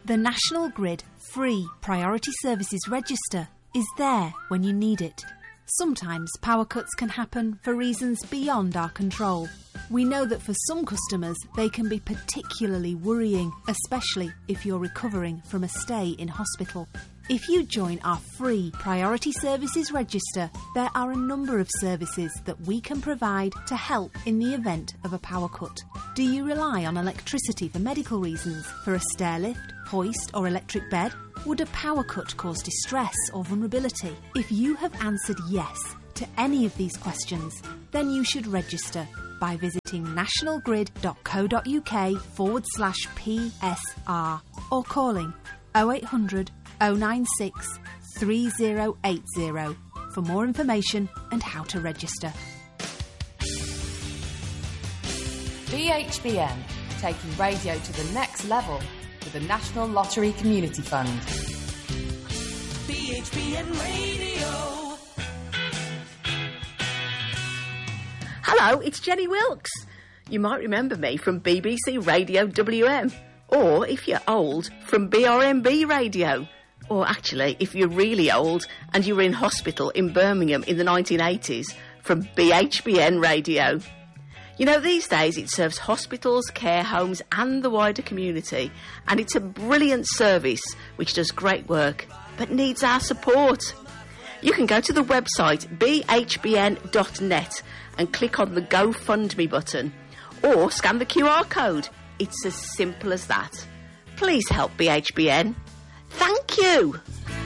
The National Grid free Priority Services Register is there when you need it. Sometimes power cuts can happen for reasons beyond our control. We know that for some customers they can be particularly worrying, especially if you're recovering from a stay in hospital. If you join our free Priority Services Register, there are a number of services that we can provide to help in the event of a power cut. Do you rely on electricity for medical reasons, for a stair lift, hoist or electric bed? Would a power cut cause distress or vulnerability? If you have answered yes to any of these questions, then you should register by visiting nationalgrid.co.uk/PSR or calling 0800 096 3080 for more information and how to register. BHBN, taking radio to the next level with the National Lottery Community Fund. BHBN Radio. Hello, it's Jenny Wilkes. You might remember me from BBC Radio WM, or if you're old, from BRMB Radio. Or actually, if you're really old and you were in hospital in Birmingham in the 1980s, from BHBN Radio. You know, these days it serves hospitals, care homes and the wider community, and it's a brilliant service which does great work, but needs our support. You can go to the website bhbn.net and click on the GoFundMe button, or scan the QR code. It's as simple as that. Please help BHBN. Thank you.